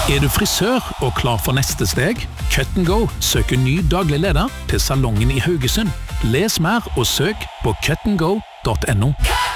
Er du frisør og klar for neste steg? Cut & Go søker ny daglig leder til salongen i Haugesund. Les mer og søk på cutandgo.no.